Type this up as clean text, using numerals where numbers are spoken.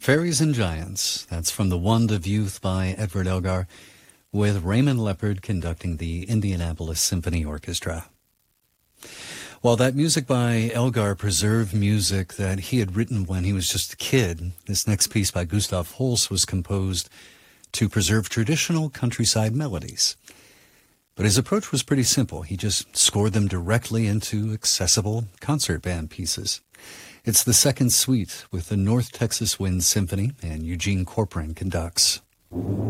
Fairies and Giants. That's from The Wand of Youth by Edward Elgar, with Raymond Leppard conducting the Indianapolis Symphony Orchestra. While that music by Elgar preserved music that he had written when he was just a kid, this next piece by Gustav Holst was composed to preserve traditional countryside melodies. But his approach was pretty simple. He just scored them directly into accessible concert band pieces. It's the second suite with the North Texas Wind Symphony, and Eugene Corcoran conducts.